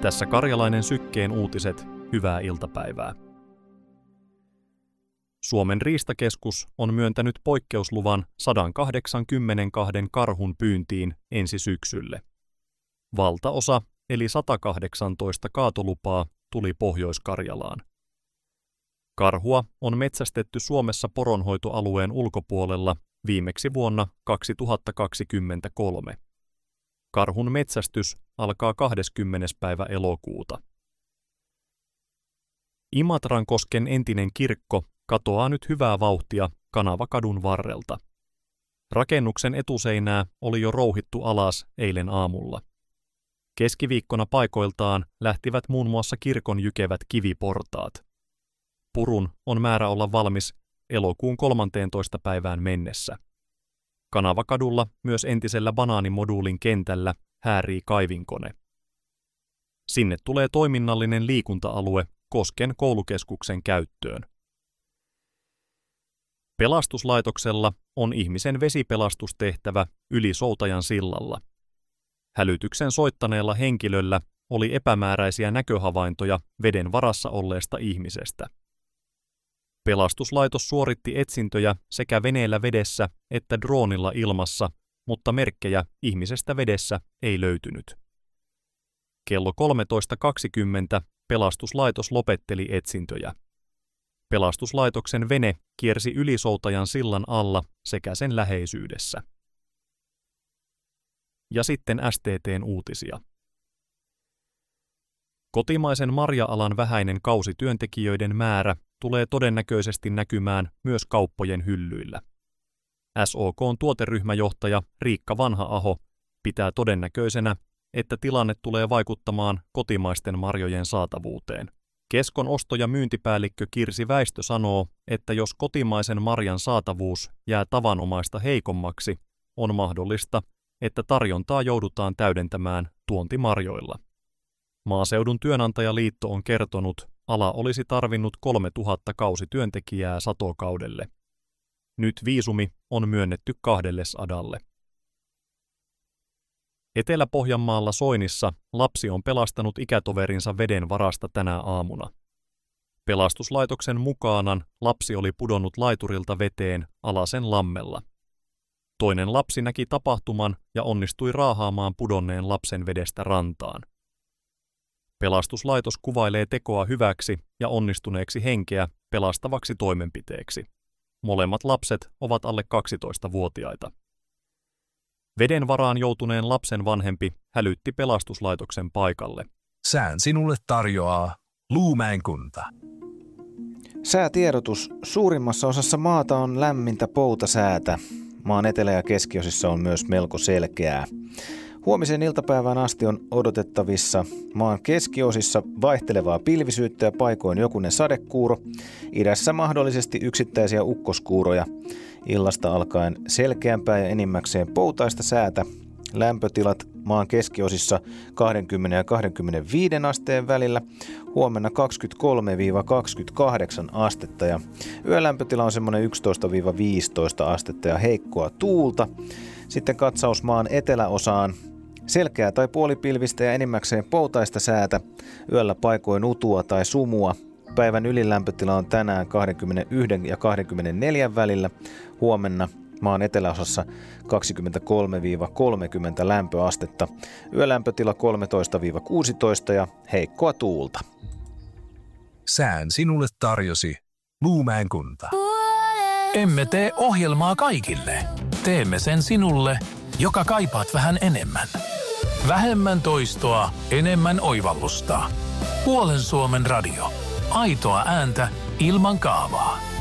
Tässä Karjalainen Sykkeen uutiset, hyvää iltapäivää. Suomen riistakeskus on myöntänyt poikkeusluvan 182 karhun pyyntiin ensi syksylle. Valtaosa, eli 118 kaatolupaa, tuli Pohjois-Karjalaan. Karhua on metsästetty Suomessa poronhoitoalueen ulkopuolella viimeksi vuonna 2023. Karhun metsästys alkaa 20. päivä elokuuta. Imatrankosken entinen kirkko katoaa nyt hyvää vauhtia Kanavakadun varrelta. Rakennuksen etuseinää oli jo rouhittu alas eilen aamulla. Keskiviikkona paikoiltaan lähtivät muun muassa kirkon jykevät kiviportaat. Purun on määrä olla valmis elokuun 13. päivään mennessä. Kanavakadulla myös entisellä banaanimoduulin kentällä häärii kaivinkone. Sinne tulee toiminnallinen liikunta-alue Kosken koulukeskuksen käyttöön. Pelastuslaitoksella on ihmisen vesipelastustehtävä yli Soutajan sillalla. Hälytyksen soittaneella henkilöllä oli epämääräisiä näköhavaintoja veden varassa olleesta ihmisestä. Pelastuslaitos suoritti etsintöjä sekä veneellä vedessä että droonilla ilmassa, mutta merkkejä ihmisestä vedessä ei löytynyt. Kello 13.20 pelastuslaitos lopetteli etsintöjä. Pelastuslaitoksen vene kiersi yli Soutajan sillan alla sekä sen läheisyydessä. Ja sitten STT:n uutisia. Kotimaisen marja-alan vähäinen kausityöntekijöiden määrä tulee todennäköisesti näkymään myös kauppojen hyllyillä. SOK:n tuoteryhmäjohtaja Riikka Vanha-Aho pitää todennäköisenä, että tilanne tulee vaikuttamaan kotimaisten marjojen saatavuuteen. Keskon osto- ja myyntipäällikkö Kirsi Väistö sanoo, että jos kotimaisen marjan saatavuus jää tavanomaista heikommaksi, on mahdollista, että tarjontaa joudutaan täydentämään tuontimarjoilla. Maaseudun työnantajaliitto on kertonut, ala olisi tarvinnut 3000 kausityöntekijää satokaudelle. Nyt viisumi on myönnetty 200. Etelä-Pohjanmaalla Soinissa lapsi on pelastanut ikätoverinsa veden varasta tänä aamuna. Pelastuslaitoksen mukaanan lapsi oli pudonnut laiturilta veteen Alasen lammella. Toinen lapsi näki tapahtuman ja onnistui raahaamaan pudonneen lapsen vedestä rantaan. Pelastuslaitos kuvailee tekoa hyväksi ja onnistuneeksi henkeä pelastavaksi toimenpiteeksi. Molemmat lapset ovat alle 12-vuotiaita. Veden varaan joutuneen lapsen vanhempi hälytti pelastuslaitoksen paikalle. Sään sinulle tarjoaa Luumäen kunta. Säätiedotus. Suurimmassa osassa maata on lämmintä poutasäätä. Maan etelä- ja keskiosissa on myös melko selkeää. Huomisen iltapäivään asti on odotettavissa maan keskiosissa vaihtelevaa pilvisyyttä ja paikoin jokunen sadekuuro. Idässä mahdollisesti yksittäisiä ukkoskuuroja. Illasta alkaen selkeämpää ja enimmäkseen poutaista säätä. Lämpötilat maan keskiosissa 20 ja 25 asteen välillä. Huomenna 23-28 astetta ja yölämpötila on semmoinen 11-15 astetta ja heikkoa tuulta. Sitten katsaus maan eteläosaan. Selkeää tai puolipilvistä ja enimmäkseen poutaista säätä. Yöllä paikoin utua tai sumua. Päivän ylilämpötila on tänään 21 ja 24 välillä. Huomenna maan eteläosassa 23-30 lämpöastetta. Yölämpötila 13-16 ja heikkoa tuulta. Sään sinulle tarjosi Luumäen kunta. Emme tee ohjelmaa kaikille. Teemme sen sinulle, joka kaipaat vähän enemmän. Vähemmän toistoa, enemmän oivallusta. Puolen Suomen radio. Aitoa ääntä ilman kaavaa.